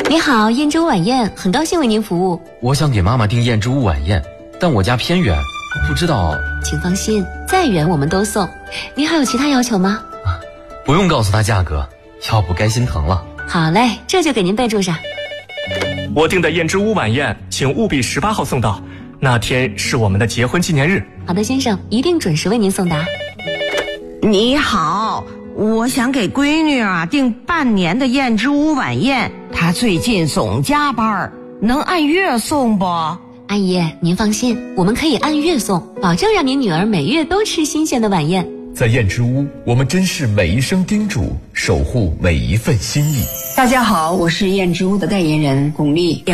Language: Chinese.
你好，燕之屋晚宴，很高兴为您服务。 我想给妈妈订燕之屋晚宴，但我家偏远，不知道。 请放心，再远我们都送。您还有其他要求吗？ 不用告诉她价格，要不该心疼了。 好嘞，这就给您备注上。 我订的燕之屋晚宴，请务必18号送到，那天是我们的结婚纪念日。 好的，先生，一定准时为您送达。 你好，我想给闺女订半年的燕之屋晚宴，她最近总加班，能按月送不？ 阿姨，您放心，我们可以按月送，保证让您女儿每月都吃新鲜的晚宴。 在燕之屋，我们珍视每一声叮嘱，守护每一份心意。 大家好，我是燕之屋的代言人巩俐。